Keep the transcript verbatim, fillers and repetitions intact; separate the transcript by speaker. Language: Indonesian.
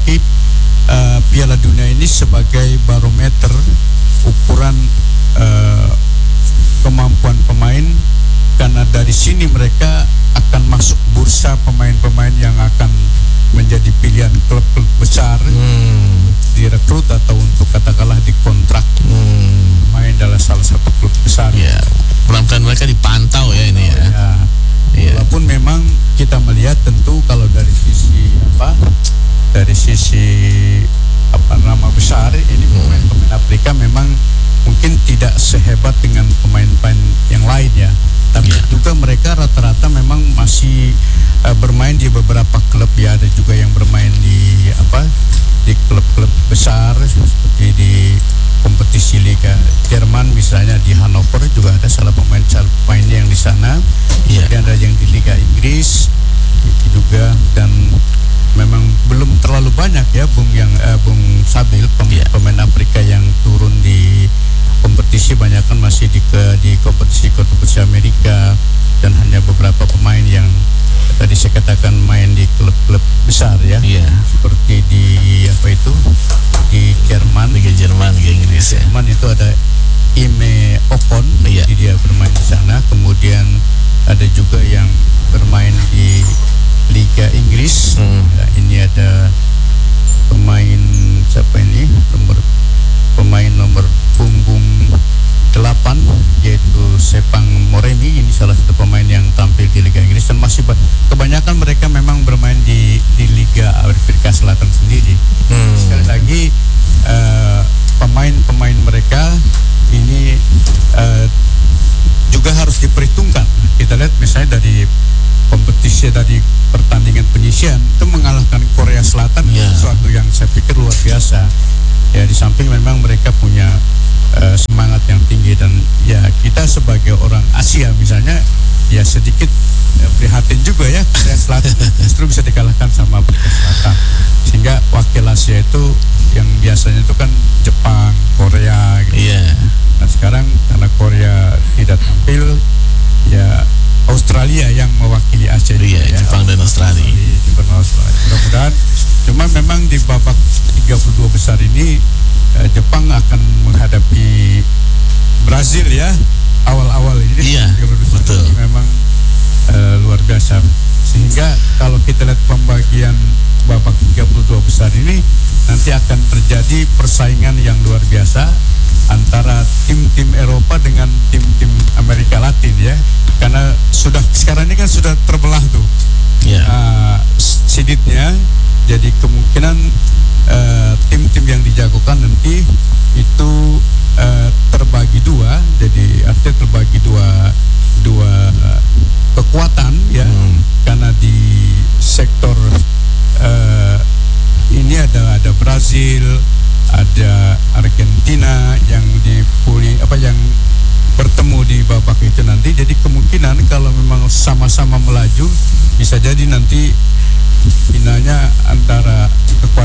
Speaker 1: Tapi uh, Piala Dunia ini sebagai barometer ukuran uh, kemampuan pemain, karena dari sini mereka akan masuk bursa pemain-pemain yang akan menjadi pilihan klub-klub besar, hmm. direkrut atau untuk katakanlah dikontrak hmm. main dalam salah satu klub besar.
Speaker 2: Ya, pelan-pelan mereka dipantau ya ini ya.
Speaker 1: ya. ya. Walaupun memang kita melihat tentu kalau dari sisi apa, dari sisi apa nama besar ini pemain-pemain Afrika memang mungkin tidak sehebat dengan pemain-pemain yang lain ya. Tapi yeah. juga mereka rata-rata memang masih uh, bermain di beberapa klub ya. Ada juga yang bermain di apa di klub-klub besar seperti di kompetisi Liga Jerman misalnya, di Hannover juga ada salah pemain pemain yang di sana. Yeah. Dan ada yang di Liga Inggris itu juga, dan memang belum terlalu banyak ya Bung yang uh, Bung Sabil pemain, yeah. pemain Afrika yang turun di kompetisi, banyak kan masih di ke di kompetisi kompetisi Amerika, dan hanya beberapa pemain yang tadi saya katakan main di klub-klub besar ya, yeah. seperti di apa itu di Jerman,
Speaker 2: Liga Jerman, Liga Inggris ya.
Speaker 1: Jerman itu ada Ime Ocon, yeah. jadi dia bermain di sana. Kemudian ada juga yang bermain di Liga Inggris. Hmm. Nah, ini ada pemain siapa ini nomor pemain nomor punggung delapan yaitu Sepang Moremi. Ini salah satu pemain yang tampil di Liga Inggris, dan masih kebanyakan mereka memang bermain di di Liga Afrika Selatan sendiri. Hmm. Sekali lagi uh, pemain-pemain mereka ini uh, juga harus diperhitungkan. Kita lihat misalnya dari kompetisi dari pertandingan penyisian itu mengalahkan Korea Selatan, yeah. sesuatu yang saya pikir luar biasa. Ya, di samping memang mereka punya uh, semangat yang tinggi, dan ya kita sebagai orang Asia misalnya ya sedikit ya, prihatin juga ya Korea Selatan justru bisa dikalahkan sama Afrika Selatan, sehingga wakil Asia itu yang biasanya itu kan Jepang, Korea gitu. Yeah. Nah sekarang karena Korea tidak tampil, ya Australia yang mewakili Asia.
Speaker 2: Iya, ya, Jepang dan Australia.
Speaker 1: Jepang dan Australia. Mudah-mudahan. Cuma memang di babak tiga puluh dua besar ini eh, Jepang akan menghadapi Brazil ya awal-awal ini.
Speaker 2: Iya, betul.
Speaker 1: Ini memang eh, luar biasa. Sehingga kalau kita lihat pembagian babak tiga puluh dua besar ini nanti akan terjadi persaingan yang luar biasa antara tim-tim Eropa dengan tim-tim Amerika Latin ya, karena sudah sekarang ini kan sudah terbelah tuh yeah. uh, siditnya, jadi kemungkinan uh, tim-tim yang dijagokan nanti itu uh, terbagi dua, jadi artinya terbagi dua dua uh, kekuatan ya, hmm. karena di sektor uh, ini ada ada Brazil, ada Argentina yang dipuli apa yang bertemu di babak itu nanti. Jadi kemungkinan kalau memang sama-sama melaju bisa jadi nanti finalnya antara kekuatan